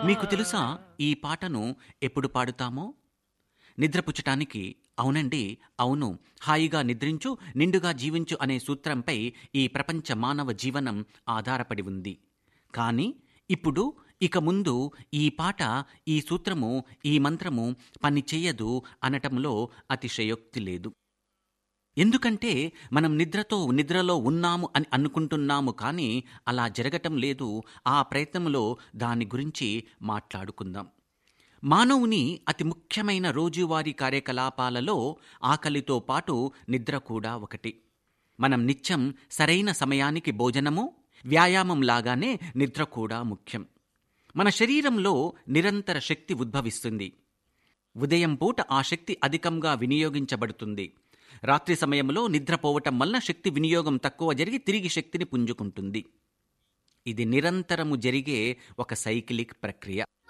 మీకు తెలుసా ఈ పాటను ఎప్పుడు పాడుతామో? నిద్రపుచ్చటానికి. అవునండి, అవును. హాయిగా నిద్రించు, నిండుగా జీవించు అనే సూత్రంపై ఈ ప్రపంచ మానవ జీవనం ఆధారపడి ఉంది. కానీ ఇప్పుడు, ఇక ముందు ఈ పాట, ఈ సూత్రము, ఈ మంత్రము పని చెయ్యదు అనటంలో అతిశయోక్తి లేదు. ఎందుకంటే మనం నిద్రలో ఉన్నాము అని అనుకుంటున్నాము, కానీ అలా జరగటం లేదు. ఆ ప్రయత్నంలో దాని గురించి మాట్లాడుకుందాం. మానవుని అతి ముఖ్యమైన రోజువారీ కార్యకలాపాలలో ఆకలితో పాటు నిద్ర కూడా ఒకటి. మనం నిత్యం సరైన సమయానికి భోజనము, వ్యాయామం లాగానే నిద్ర కూడా ముఖ్యం. మన శరీరంలో నిరంతర శక్తి ఉద్భవిస్తుంది. ఉదయం పూట ఆ శక్తి అధికంగా వినియోగించబడుతుంది. రాత్రి సమయంలో నిద్రపోవటం వలన శక్తి వినియోగం తక్కువ జరిగి తిరిగి శక్తిని పుంజుకుంటుంది. ఇది నిరంతరము జరిగే ఒక సైకిలిక్ ప్రక్రియ.